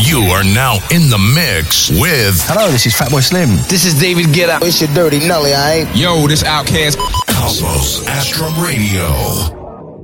You are now in the mix with... Hello, this is Fatboy Slim. This is David Guetta. It's your Dirty Nelly, alright? Yo, this Outkast. Cosmos Astro Radio.